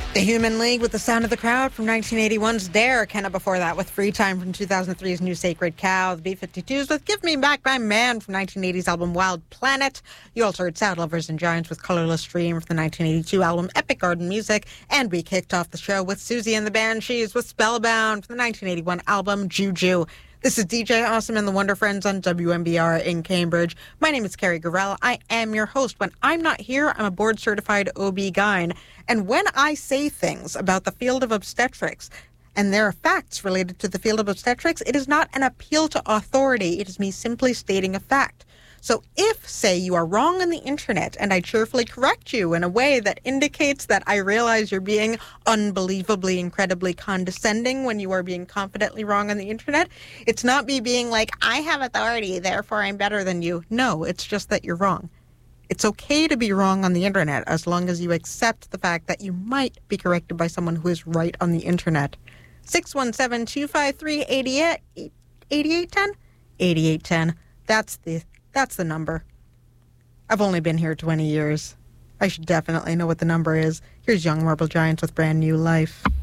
The Human League with The Sound of the Crowd from 1981's Dare. Kenna before that with Free Time from 2003's New Sacred Cow. The B-52s with Give Me Back My Man from 1980's album Wild Planet. You also heard Sad Lovers and Giants with Colorless Dream from the 1982 album Epic Garden Music. And we kicked off the show with Susie and the Banshees with Spellbound from the 1981 album Juju. This is DJ Awesome and the Wonder Friends on WMBR in Cambridge. My name is Carrie Gorell. I am your host. When I'm not here, I'm a board-certified OB-GYN. And when I say things about the field of obstetrics, and there are facts related to the field of obstetrics, it is not an appeal to authority. It is me simply stating a fact. So if, say, you are wrong on the internet and I cheerfully correct you in a way that indicates that I realize you're being unbelievably, incredibly condescending when you are being confidently wrong on the internet, it's not me being like, I have authority, therefore I'm better than you. No, it's just that you're wrong. It's okay to be wrong on the internet as long as you accept the fact that you might be corrected by someone who is right on the internet. 617-253-8810? 8810. That's the number. I've only been here 20 years. I should definitely know what the number is. Here's Young Marble Giants with Brand New Life.